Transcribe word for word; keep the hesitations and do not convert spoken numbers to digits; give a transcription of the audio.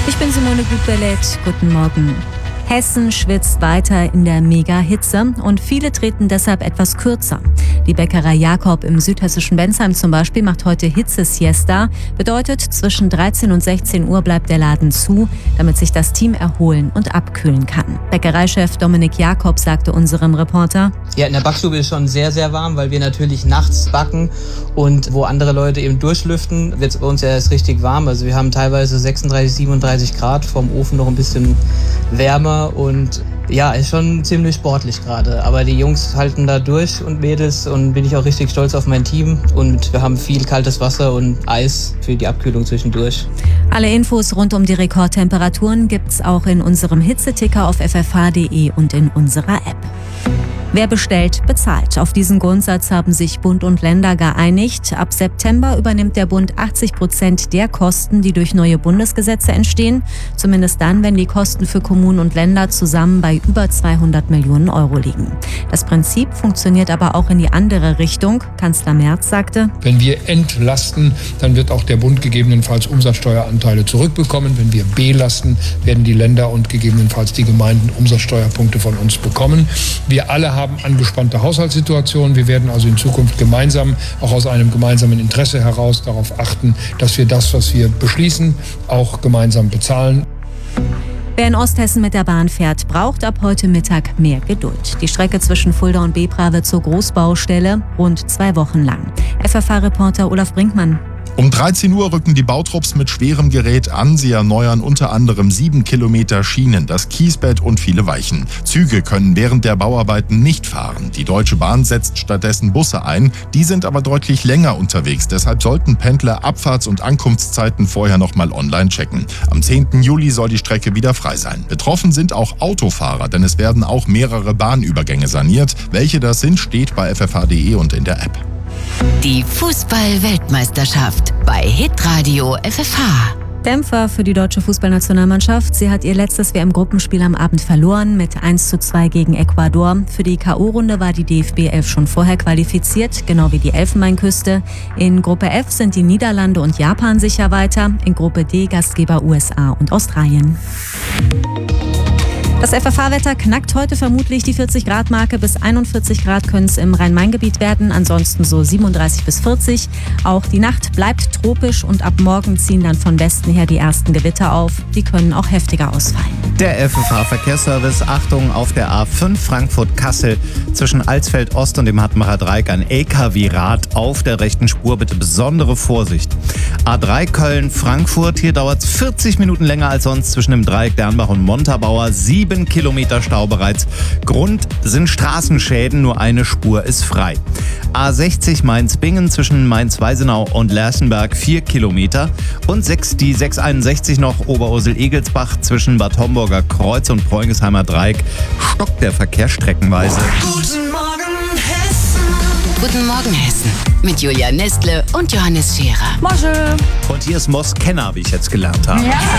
Ich bin Simone Gutberlet. Guten Morgen. Hessen schwitzt weiter in der Mega-Hitze und viele treten deshalb etwas kürzer. Die Bäckerei Jakob im südhessischen Bensheim zum Beispiel macht heute Hitzesiesta. Bedeutet, zwischen dreizehn und sechzehn Uhr bleibt der Laden zu, damit sich das Team erholen und abkühlen kann. Bäckereichef Dominik Jakob sagte unserem Reporter: Ja, in der Backstube ist schon sehr, sehr warm, weil wir natürlich nachts backen und wo andere Leute eben durchlüften, wird es bei uns ja erst richtig warm. Also wir haben teilweise sechsunddreißig, siebenunddreißig Grad, vom Ofen noch ein bisschen wärmer und ja, ist schon ziemlich sportlich gerade. Aber die Jungs halten da durch und Mädels und bin ich auch richtig stolz auf mein Team. Und wir haben viel kaltes Wasser und Eis für die Abkühlung zwischendurch. Alle Infos rund um die Rekordtemperaturen gibt's auch in unserem Hitzeticker auf f f h punkt d e und in unserer App. Wer bestellt, bezahlt. Auf diesen Grundsatz haben sich Bund und Länder geeinigt. Ab September übernimmt der Bund achtzig Prozent der Kosten, die durch neue Bundesgesetze entstehen. Zumindest dann, wenn die Kosten für Kommunen und Länder zusammen bei über zweihundert Millionen Euro liegen. Das Prinzip funktioniert aber auch in die andere Richtung. Kanzler Merz sagte: Wenn wir entlasten, dann wird auch der Bund gegebenenfalls Umsatzsteueranteile zurückbekommen. Wenn wir belasten, werden die Länder und gegebenenfalls die Gemeinden Umsatzsteuerpunkte von uns bekommen. Wir alle haben haben angespannte Haushaltssituationen. Wir werden also in Zukunft gemeinsam, auch aus einem gemeinsamen Interesse heraus, darauf achten, dass wir das, was wir beschließen, auch gemeinsam bezahlen. Wer in Osthessen mit der Bahn fährt, braucht ab heute Mittag mehr Geduld. Die Strecke zwischen Fulda und Bebra wird zur Großbaustelle, rund zwei Wochen lang. F F H-Reporter Olaf Brinkmann. Um dreizehn Uhr rücken die Bautrupps mit schwerem Gerät an. Sie erneuern unter anderem sieben Kilometer Schienen, das Kiesbett und viele Weichen. Züge können während der Bauarbeiten nicht fahren. Die Deutsche Bahn setzt stattdessen Busse ein. Die sind aber deutlich länger unterwegs. Deshalb sollten Pendler Abfahrts- und Ankunftszeiten vorher nochmal online checken. Am zehnten Juli soll die Strecke wieder frei sein. Betroffen sind auch Autofahrer, denn es werden auch mehrere Bahnübergänge saniert. Welche das sind, steht bei f f h punkt d e und in der App. Die Fußball-Weltmeisterschaft bei Hitradio F F H. Dämpfer für die deutsche Fußballnationalmannschaft. Sie hat ihr letztes W M-Gruppenspiel am Abend verloren mit eins zu zwei gegen Ecuador. Für die K O-Runde war die D F B elf schon vorher qualifiziert, genau wie die Elfenbeinküste. In Gruppe F sind die Niederlande und Japan sicher weiter. In Gruppe D Gastgeber U S A und Australien. Das F F H-Wetter knackt heute vermutlich die vierzig-Grad-Marke. Bis einundvierzig Grad können es im Rhein-Main-Gebiet werden, ansonsten so siebenunddreißig bis vierzig. Auch die Nacht bleibt tropisch und ab morgen ziehen dann von Westen her die ersten Gewitter auf. Die können auch heftiger ausfallen. Der F F H-Verkehrsservice, Achtung, auf der A fünf Frankfurt-Kassel zwischen Alsfeld-Ost und dem Hattmacher Dreieck ein L K W-Rad auf der rechten Spur. Bitte besondere Vorsicht. A drei Köln-Frankfurt, hier dauert es vierzig Minuten länger als sonst zwischen dem Dreieck Dernbach und Montabaur. Sieben Kilometer Stau bereits. Grund sind Straßenschäden, nur eine Spur ist frei. A sechzig Mainz-Bingen zwischen Mainz-Weisenau und Lerchenberg vier Kilometer und sechs, die sechshunderteinundsechzig noch Oberursel-Egelsbach zwischen Bad Homburger Kreuz und Preungesheimer Dreieck stockt der Verkehr streckenweise. Guten Morgen Hessen. Guten Morgen Hessen mit Julia Nestle und Johannes Scherer. Bonjour. Und hier ist Moss Kenner, wie ich jetzt gelernt habe. Ja.